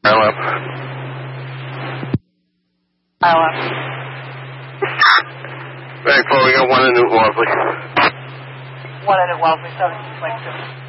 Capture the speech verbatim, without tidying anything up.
Hello. Hello. Very cool. We got one in Newton Wellesley. One in Newton Wellesley, seventeen twenty-two.